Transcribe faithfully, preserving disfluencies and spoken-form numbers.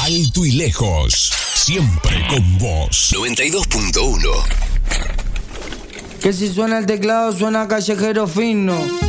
Alto y lejos, siempre con vos. noventa y dos punto uno. Que si suena el teclado suena callejero fino.